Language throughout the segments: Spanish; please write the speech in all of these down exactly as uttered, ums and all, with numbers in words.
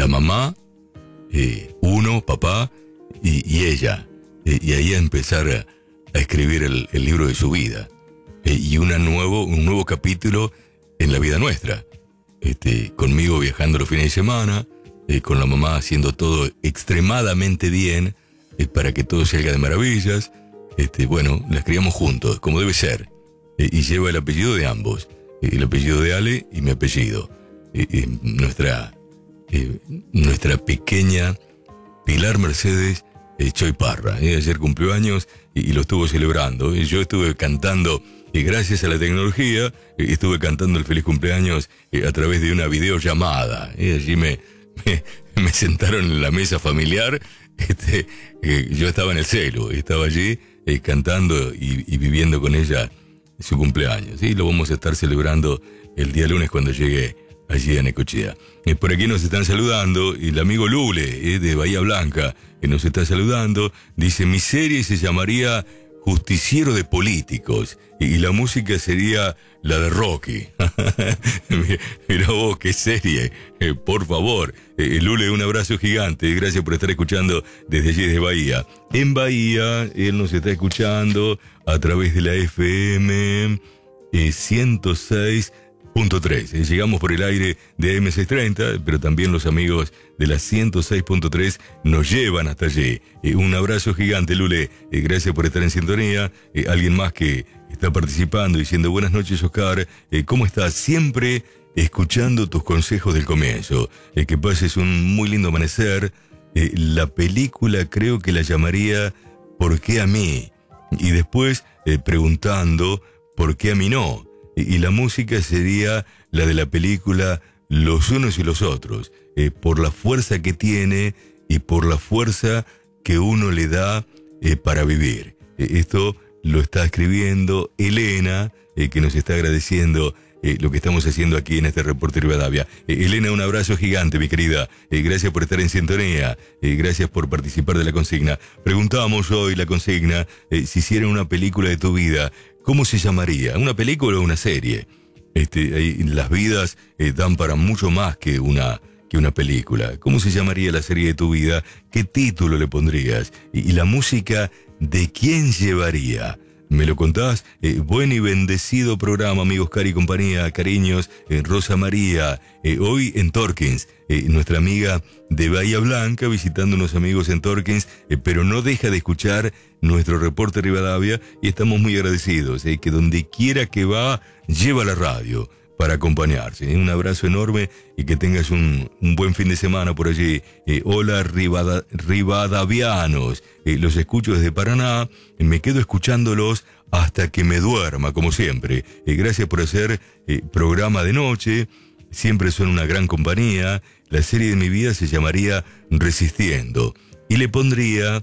mamá, eh, uno, papá, y, y ella. Eh, y ahí a empezar a, a escribir el, el libro de su vida. Eh, y una nuevo, un nuevo capítulo en la vida nuestra. Este, conmigo viajando los fines de semana, eh, con la mamá haciendo todo extremadamente bien, eh, para que todo salga de maravillas. Este, bueno, las criamos juntos, como debe ser. Eh, y lleva el apellido de ambos. Eh, el apellido de Ale y mi apellido. Eh, eh, nuestra, eh, nuestra pequeña Pilar Mercedes eh, Choy Parra. Eh, ayer cumplió años y, y lo estuvo celebrando. Eh, yo estuve cantando, y gracias a la tecnología, eh, estuve cantando el feliz cumpleaños eh, a través de una videollamada. Eh, allí me, me, me sentaron en la mesa familiar. Este, eh, yo estaba en el celu, estaba allí eh, cantando y, y viviendo con ella su cumpleaños. Y lo vamos a estar celebrando el día lunes cuando llegue allí a Necochea. Eh, por aquí nos están saludando el amigo Lule, eh, de Bahía Blanca, que nos está saludando. Dice, mi serie se llamaría Justiciero de Políticos y, y la música sería la de Rocky. Mira vos, qué serie, eh, por favor. Eh, Lule, un abrazo gigante, gracias por estar escuchando desde allí, desde Bahía. En Bahía, él nos está escuchando a través de la F M eh, ciento seis punto tres. Eh, llegamos por el aire de A M seiscientos treinta, pero también los amigos de la ciento seis punto tres nos llevan hasta allí. Eh, un abrazo gigante, Lule. Eh, gracias por estar en sintonía. Eh, alguien más que está participando diciendo, buenas noches, Oscar. Eh, ¿Cómo estás? Siempre escuchando tus consejos del comienzo. Eh, que pases un muy lindo amanecer. Eh, la película creo que la llamaría ¿Por qué a mí? Y después eh, preguntando ¿por qué a mí no? Y la música sería la de la película Los unos y los otros, eh, por la fuerza que tiene y por la fuerza que uno le da eh, para vivir. Eh, esto lo está escribiendo Elena, eh, que nos está agradeciendo eh, lo que estamos haciendo aquí en este Reporte Rivadavia. Eh, Elena, un abrazo gigante, mi querida. Eh, gracias por estar en sintonía. Eh, gracias por participar de la consigna. Preguntamos hoy la consigna, eh, si hiciera una película de tu vida, ¿cómo se llamaría? ¿Una película o una serie? Este, ahí, las vidas eh, dan para mucho más que una, que una película. ¿Cómo se llamaría la serie de tu vida? ¿Qué título le pondrías? Y, y la música, ¿de quién llevaría? ¿Me lo contás? Eh, buen y bendecido programa, amigos, Oscar y compañía, cariños, eh, Rosa María, eh, hoy en Torkins, eh, nuestra amiga de Bahía Blanca, visitando unos amigos en Torkins, eh, pero no deja de escuchar nuestro Reporte Rivadavia y estamos muy agradecidos, eh, que donde quiera que va, lleva la radio para acompañarse. Eh. Un abrazo enorme y que tengas un, un buen fin de semana por allí. Eh, hola Rivada, Rivadavianos, eh, los escucho desde Paraná, eh, me quedo escuchándolos hasta que me duerma, como siempre. Eh, gracias por hacer eh, programa de noche, siempre son una gran compañía. La serie de mi vida se llamaría Resistiendo y le pondría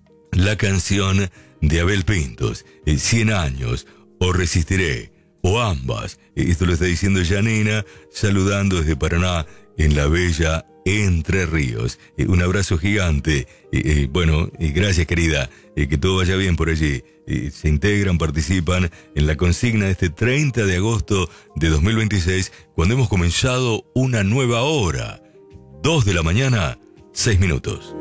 la canción de Abel Pintos, eh, cien años, o Resistiré, o ambas. Esto lo está diciendo Janina, saludando desde Paraná, en la bella Entre Ríos. Eh, un abrazo gigante. Eh, eh, bueno, eh, gracias, querida. Eh, que todo vaya bien por allí. Eh, se integran, participan en la consigna de este treinta de agosto de dos mil veintiséis, cuando hemos comenzado una nueva hora. Dos de la mañana, seis minutos.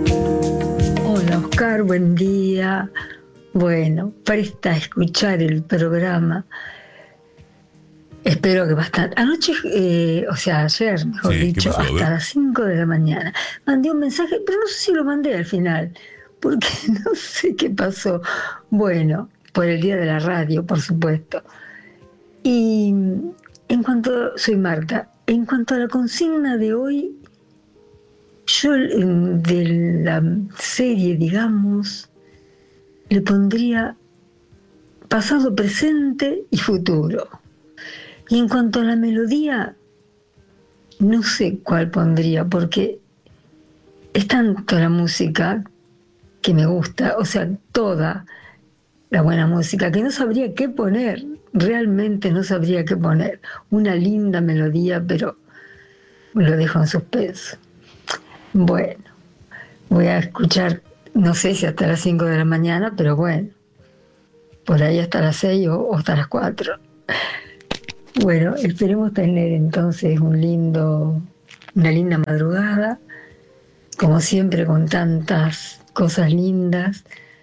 Hola, Oscar, buen día. Bueno, presta a escuchar el programa. Espero que bastante. Anoche, eh, o sea, ayer, mejor sí, dicho, pasó, hasta las cinco de la mañana, mandé un mensaje, pero no sé si lo mandé al final, porque no sé qué pasó. Bueno, por el día de la radio, por supuesto. Y en cuanto, soy Marta, en cuanto a la consigna de hoy, yo de la serie, digamos, le pondría pasado, presente y futuro. Y en cuanto a la melodía, no sé cuál pondría, porque es tanto la música que me gusta, o sea, toda la buena música, que no sabría qué poner, realmente no sabría qué poner. Una linda melodía, pero lo dejo en suspenso. Bueno, voy a escuchar, no sé si hasta las cinco de la mañana, pero bueno, por ahí hasta las seis o, o hasta las cuatro. Bueno, esperemos tener entonces un lindo una linda madrugada, como siempre con tantas cosas lindas,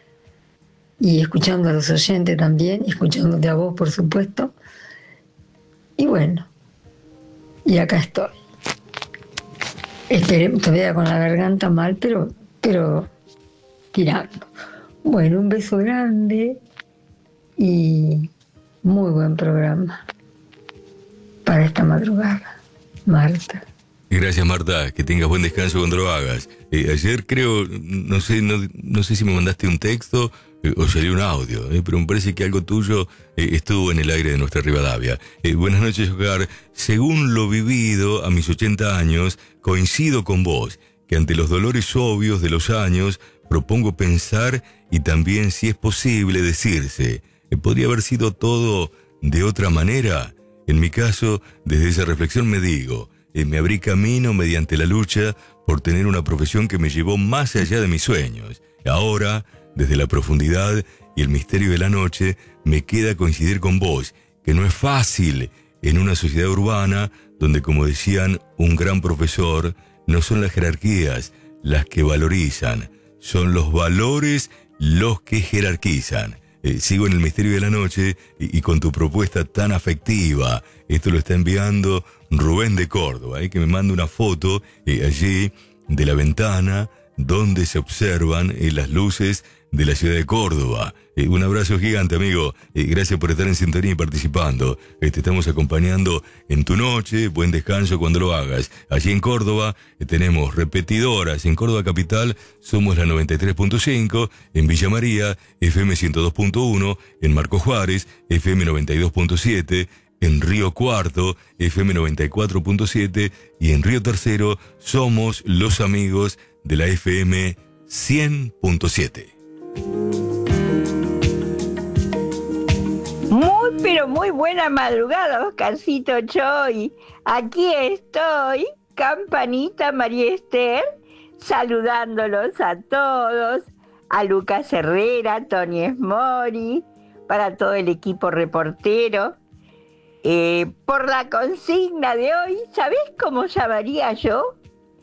y escuchando a los oyentes también, y escuchándote a vos, por supuesto. Y bueno, y acá estoy. Esperemos, todavía con la garganta mal, pero, pero tirando. Bueno, un beso grande y muy buen programa para esta madrugada, Marta. Gracias, Marta, que tengas buen descanso cuando lo hagas. Eh, ayer creo, no sé, no, no sé si me mandaste un texto eh, o salió un audio, eh, pero me parece que algo tuyo eh, estuvo en el aire de nuestra Rivadavia. Eh, buenas noches, Oscar. Según lo vivido a mis ochenta años, coincido con vos, que ante los dolores obvios de los años, propongo pensar y también, si es posible, decirse, eh, ¿podría haber sido todo de otra manera? En mi caso, desde esa reflexión me digo, Eh, me abrí camino mediante la lucha por tener una profesión que me llevó más allá de mis sueños. Ahora, desde la profundidad y el misterio de la noche, me queda coincidir con vos, que no es fácil en una sociedad urbana donde, como decían un gran profesor, no son las jerarquías las que valorizan, son los valores los que jerarquizan. Eh, sigo en el misterio de la noche y, y con tu propuesta tan afectiva. Esto lo está enviando Rubén de Córdoba, eh, que me manda una foto eh, allí de la ventana donde se observan eh, las luces de la ciudad de Córdoba. Eh, un abrazo gigante, amigo. Eh, gracias por estar en sintonía y participando. Eh, te estamos acompañando en tu noche. Buen descanso cuando lo hagas. Allí en Córdoba eh, tenemos repetidoras. En Córdoba Capital somos la noventa y tres punto cinco. En Villa María, F M ciento dos punto uno. En Marco Juárez, F M noventa y dos punto siete. En Río Cuarto, F M noventa y cuatro punto siete. Y en Río Tercero somos los amigos de la F M cien punto siete. Muy, pero muy buena madrugada, Oscarcito Choy. Aquí estoy, Campanita María Esther, saludándolos a todos, a Lucas Herrera, Tony Esmori, para todo el equipo reportero. Eh, por la consigna de hoy, ¿sabés cómo llamaría yo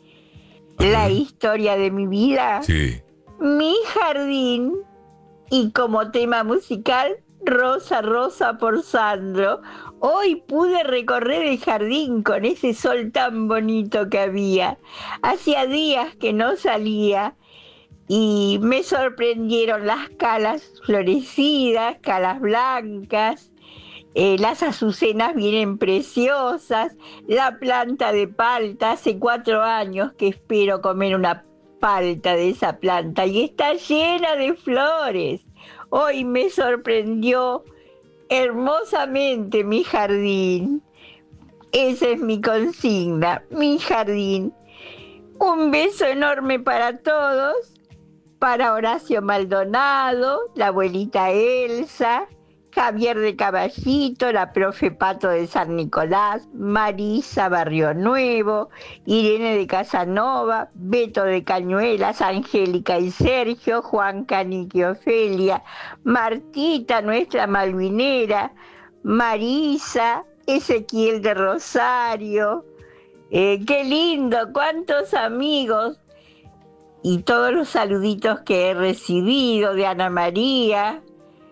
la historia de mi vida? Sí. Mi jardín, y como tema musical, Rosa, Rosa por Sandro. Hoy pude recorrer el jardín con ese sol tan bonito que había. Hacía días que no salía y me sorprendieron las calas florecidas, calas blancas. Eh, las azucenas vienen preciosas, la planta de palta, hace cuatro años que espero comer una palta de esa planta y está llena de flores. Hoy me sorprendió hermosamente mi jardín. Esa es mi consigna, mi jardín. Un beso enorme para todos, para Horacio Maldonado, la abuelita Elsa, Javier de Caballito, la profe Pato de San Nicolás, Marisa Barrio Nuevo, Irene de Casanova, Beto de Cañuelas, Angélica y Sergio, Juan Canique Ofelia, Martita, nuestra malvinera, Marisa, Ezequiel de Rosario. Eh, qué lindo, cuántos amigos. Y todos los saluditos que he recibido de Ana María,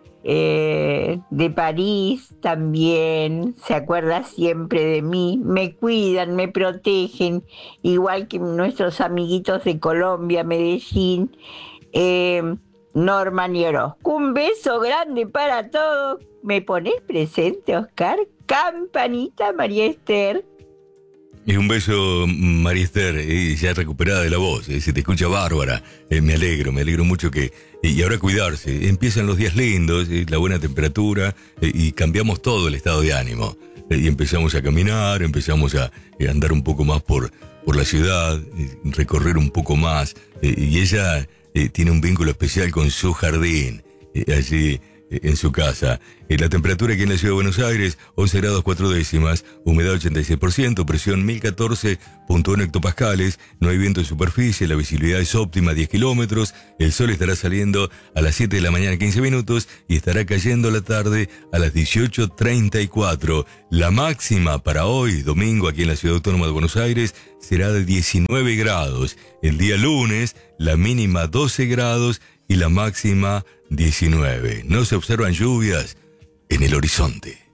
Eh, de París también, se acuerda siempre de mí, me cuidan, me protegen, igual que nuestros amiguitos de Colombia, Medellín, eh, Norman y Orozco. Un beso grande para todos. ¿Me ponés presente, Oscar? Campanita María Esther. Y un beso, María Esther, eh, ya recuperada de la voz, eh, se te escucha bárbara, eh, me alegro, me alegro mucho que... Eh, y ahora cuidarse, empiezan los días lindos, eh, la buena temperatura, eh, y cambiamos todo el estado de ánimo. Eh, y empezamos a caminar, empezamos a eh, andar un poco más por, por la ciudad, eh, recorrer un poco más, eh, y ella eh, tiene un vínculo especial con su jardín. Eh, allí eh, en su casa. Eh, la temperatura aquí en la Ciudad de Buenos Aires, once grados cuatro décimas, humedad ochenta y seis por ciento, presión mil catorce punto uno hectopascales, no hay viento en superficie, la visibilidad es óptima, diez kilómetros, el sol estará saliendo a las siete de la mañana, quince minutos, y estará cayendo a la tarde a las dieciocho treinta y cuatro. La máxima para hoy, domingo, aquí en la Ciudad Autónoma de Buenos Aires, será de diecinueve grados. El día lunes, la mínima doce grados y la máxima diecinueve. No se observan lluvias en el horizonte.